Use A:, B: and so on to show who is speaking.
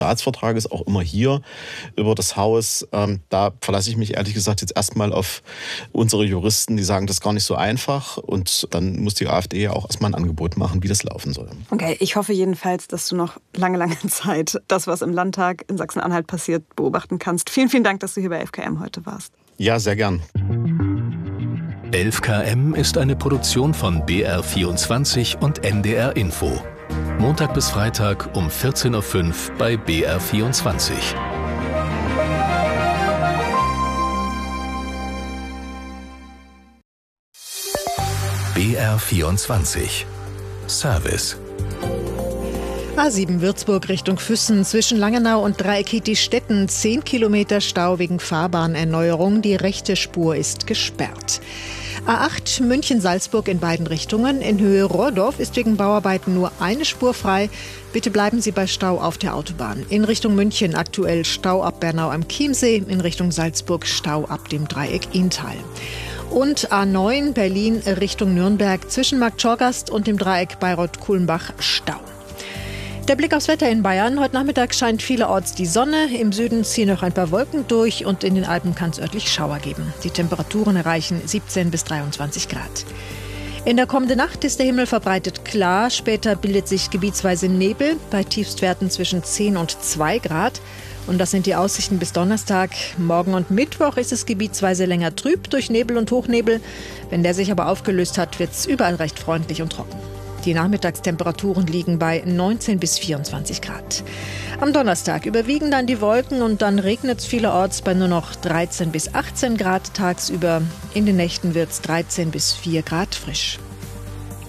A: Staatsvertrag ist auch immer hier über das Haus. Da verlasse ich mich ehrlich gesagt jetzt erstmal auf unsere Juristen, die sagen, das ist gar nicht so einfach. Und dann muss die AfD ja auch erstmal ein Angebot machen, wie das laufen soll.
B: Okay, ich hoffe jedenfalls, dass du noch lange Zeit das, was im Landtag in Sachsen-Anhalt passiert, beobachten kannst. Vielen, vielen Dank, dass du hier bei 11 km heute warst.
A: Ja, sehr gern.
C: 11 km ist eine Produktion von BR24 und NDR Info. Montag bis Freitag um 14.05 Uhr bei BR24. BR24 Service.
D: A7 Würzburg Richtung Füssen, zwischen Langenau und Dreieck-Stetten 10 Kilometer Stau wegen Fahrbahnerneuerung. Die rechte Spur ist gesperrt. A8 München-Salzburg in beiden Richtungen. In Höhe Rohrdorf ist wegen Bauarbeiten nur eine Spur frei. Bitte bleiben Sie bei Stau auf der Autobahn. In Richtung München aktuell Stau ab Bernau am Chiemsee, in Richtung Salzburg Stau ab dem Dreieck Inntal. Und A9 Berlin Richtung Nürnberg zwischen Marktschorgast und dem Dreieck Bayreuth-Kulmbach Stau. Der Blick aufs Wetter in Bayern. Heute Nachmittag scheint vielerorts die Sonne. Im Süden ziehen noch ein paar Wolken durch und in den Alpen kann es örtlich Schauer geben. Die Temperaturen erreichen 17 bis 23 Grad. In der kommenden Nacht ist der Himmel verbreitet klar. Später bildet sich gebietsweise Nebel bei Tiefstwerten zwischen 10 und 2 Grad. Und das sind die Aussichten bis Donnerstag. Morgen und Mittwoch ist es gebietsweise länger trüb durch Nebel und Hochnebel. Wenn der sich aber aufgelöst hat, wird es überall recht freundlich und trocken. Die Nachmittagstemperaturen liegen bei 19 bis 24 Grad. Am Donnerstag überwiegen dann die Wolken und dann regnet es vielerorts bei nur noch 13 bis 18 Grad tagsüber. In den Nächten wird es 13 bis 4 Grad frisch.